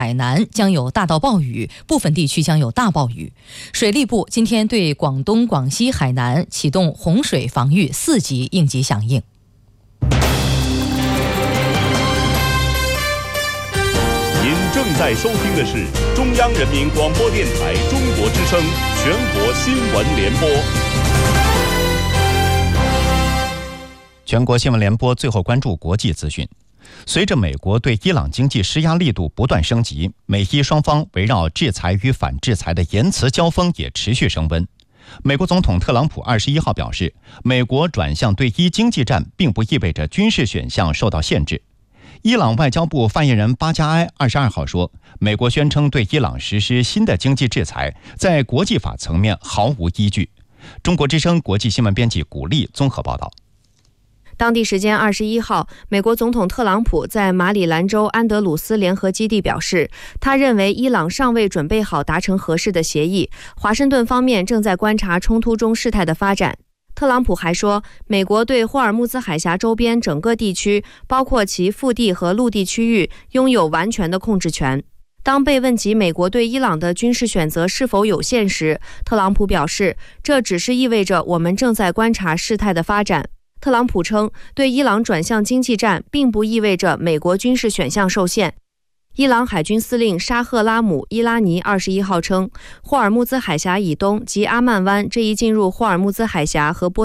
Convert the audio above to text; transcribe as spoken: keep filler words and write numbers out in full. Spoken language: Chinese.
海南将有大到暴雨，部分地区将有大暴雨。水利部今天对广东、广西、海南启动洪水防御四级应急响应。 您正在收听的是中央人民广播电台中国之声全国新闻联播。 全国新闻联播最后关注国际资讯。随着美国对伊朗经济施压力度不断升级，美伊双方围绕制裁与反制裁的言辞交锋也持续升温。美国总统特朗普二十一号表示，美国转向对伊经济战并不意味着军事选项受到限制。伊朗外交部发言人巴加埃二十二号说，美国宣称对伊朗实施新的经济制裁，在国际法层面毫无依据。中国之声国际新闻编辑古丽综合报道。 当地时间二十一号，美国总统特朗普在马里兰州安德鲁斯联合基地表示，他认为伊朗尚未准备好达成合适的协议，华盛顿方面正在观察冲突中事态的发展。特朗普还说，美国对霍尔木兹海峡周边整个地区，包括其腹地和陆地区域，拥有完全的控制权。当被问及美国对伊朗的军事选择是否有限时，特朗普表示，这只是意味着我们正在观察事态的发展。特朗普称，对伊朗转向经济战并不意味着美国军事选项受限。伊朗海军司令沙赫拉姆·伊拉尼二十一号称，霍尔木兹海峡以东及阿曼湾这一进入霍尔木兹海峡和波